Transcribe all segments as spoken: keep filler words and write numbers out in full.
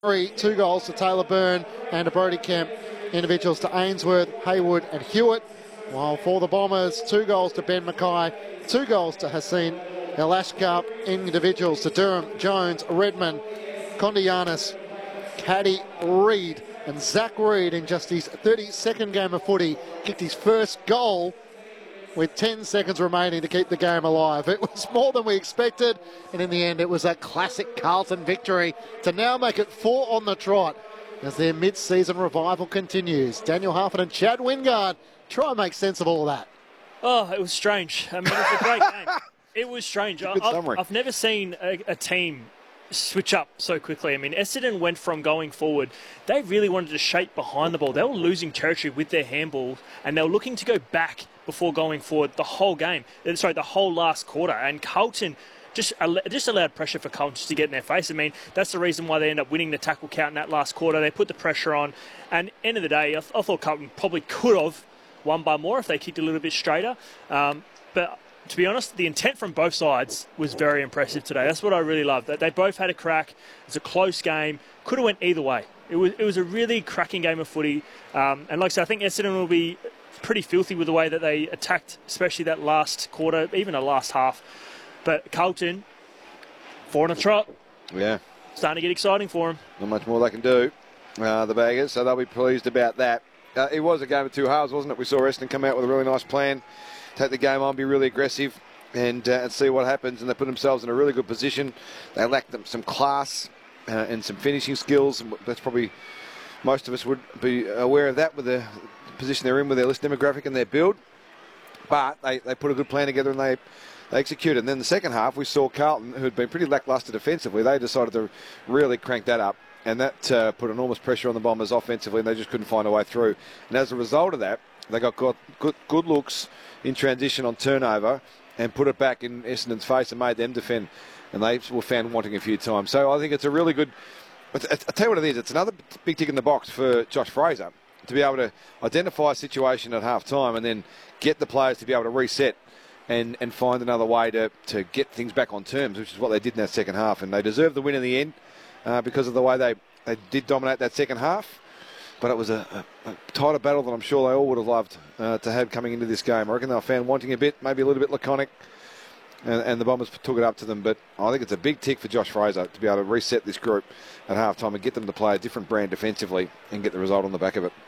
Three, two goals to Taylor Byrne and to Brody Kemp. Individuals to Ainsworth, Haywood and Hewitt. While for the Bombers, two goals to Ben Mackay, two goals to Hassan El-Ashkar. Individuals to Durham, Jones, Redmond, Kondianis, Caddy, Reid, and Zach Reid in just his thirty-second game of footy kicked his first goal with ten seconds remaining to keep the game alive. It was more than we expected, and in the end it was a classic Carlton victory to now make it four on the trot as their mid-season revival continues. Daniel Harford and Chad Wingard try and make sense of all of that. Oh, it was strange. I mean, it was a great game. It was strange. Good I've, summary. I've never seen a, a team switch up so quickly. I mean, Essendon went from going forward. They really wanted to shape behind the ball. They were losing territory with their handball, and they were looking to go back before going forward the whole game. Sorry, the whole last quarter. And Carlton just just allowed pressure for Carlton just to get in their face. I mean, that's the reason why they end up winning the tackle count in that last quarter. They put the pressure on, and end of the day, I, th- I thought Carlton probably could have won by more if they kicked a little bit straighter. Um, but to be honest, the intent from both sides was very impressive today. That's what I really loved. That they both had a crack. It's a close game. Could have went either way. It was it was a really cracking game of footy. Um, and like I said, I think Essendon will be pretty filthy with the way that they attacked, especially that last quarter, even the last half. But Carlton, four on a trot. Yeah. Starting to get exciting for them. Not much more they can do, uh, the Baggers, so they'll be pleased about that. Uh, it was a game of two halves, wasn't it? We saw Essendon come out with a really nice plan, take the game on, be really aggressive, and, uh, and see what happens. And they put themselves in a really good position. They lacked them some class uh, and some finishing skills. And that's probably, most of us would be aware of that with the position they're in with their list demographic and their build. But they, they put a good plan together and they, they executed. And then the second half, we saw Carlton, who had been pretty lacklustre defensively, they decided to really crank that up. And that uh, put enormous pressure on the Bombers offensively, and they just couldn't find a way through. And as a result of that, they got good, good, good looks in transition on turnover and put it back in Essendon's face and made them defend. And they were found wanting a few times. So I think it's a really good... I'll tell you what it is. It's another big tick in the box for Josh Fraser to be able to identify a situation at half-time and then get the players to be able to reset and, and find another way to, to get things back on terms, which is what they did in that second half. And they deserved the win in the end. Uh, because of the way they, they did dominate that second half. But it was a, a, a tighter battle than I'm sure they all would have loved uh, to have coming into this game. I reckon they were found wanting a bit, maybe a little bit laconic, and, and the Bombers took it up to them. But I think it's a big tick for Josh Fraser to be able to reset this group at halftime and get them to play a different brand defensively and get the result on the back of it.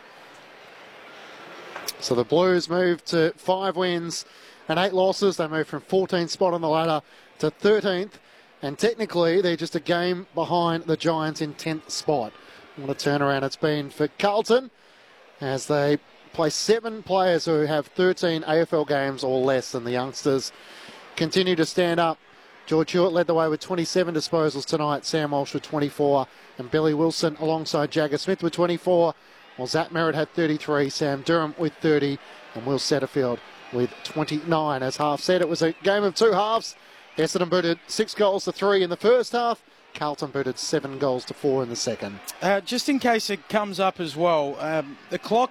So the Blues move to five wins and eight losses. They move from fourteenth spot on the ladder to thirteenth. And technically, they're just a game behind the Giants in tenth spot. What a turnaround it's been for Carlton as they play seven players who have thirteen A F L games or less, and the youngsters continue to stand up. George Hewitt led the way with twenty-seven disposals tonight, Sam Walsh with twenty-four, and Billy Wilson alongside Jagger Smith with twenty-four, while Zach Merritt had thirty-three, Sam Durham with thirty, and Will Setterfield with twenty-nine. As Half said, it was a game of two halves. Essendon booted six goals to three in the first half. Carlton booted seven goals to four in the second. Uh, just in case it comes up as well, um, the clock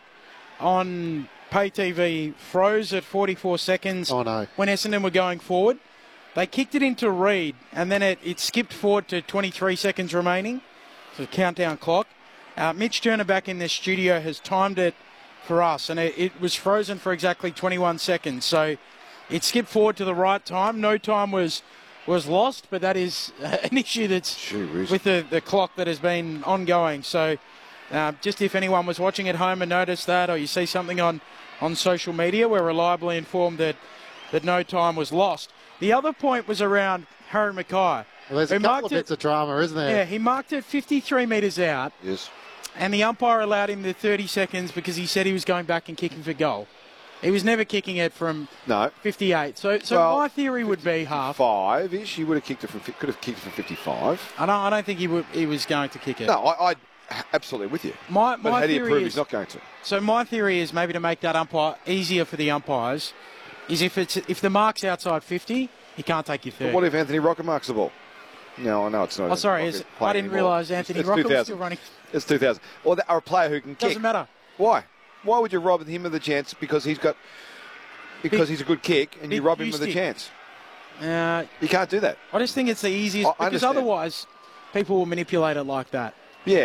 on pay T V froze at forty-four seconds oh, no. when Essendon were going forward. They kicked it into Reid, and then it, it skipped forward to twenty-three seconds remaining. So the countdown clock. Uh, Mitch Turner back in the studio has timed it for us, and it, it was frozen for exactly twenty-one seconds. So it skipped forward to the right time. No time was was lost, but that is uh, an issue that's Jeez. with the, the clock that has been ongoing. So uh, just if anyone was watching at home and noticed that, or you see something on, on social media, we're reliably informed that, that no time was lost. The other point was around Harry Mackay. Well, there's a couple of bits it, of drama, isn't there? Yeah, he marked it fifty-three metres out. Yes. And the umpire allowed him the thirty seconds because he said he was going back and kicking for goal. He was never kicking it from no. fifty-eight. So, so well, my theory would be half five-ish. He would have kicked it from could have kicked it from fifty-five. I don't. I don't think he would. He was going to kick it. No, I, I absolutely with you. My, but my how do you theory prove is, he's not going to? So my theory is maybe to make that umpire easier for the umpires. Is if it's if the mark's outside fifty, he can't take you thirty. But what if Anthony Rocker marks the ball? No, I know it's not. Oh, sorry. Is, I didn't realise Anthony it's Rocker was still running. It's two thousand. Or, the, or a player who can kick. Doesn't matter. Why? Why would you rob him of the chance because he's got because big, he's a good kick and you rob him of the chance? Uh, you can't do that. I just think it's the easiest I, because understand. otherwise people will manipulate it like that.